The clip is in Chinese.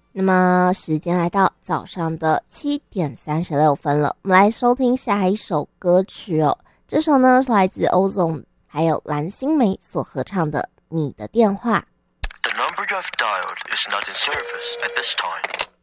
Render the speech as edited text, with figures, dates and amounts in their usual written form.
那么时间来到早上的7:36了，我们来收听下一首歌曲哦。这首呢是来自Ozone还有蓝心湄所合唱的《你的电话》。 The number you have dialed is not in service at this time.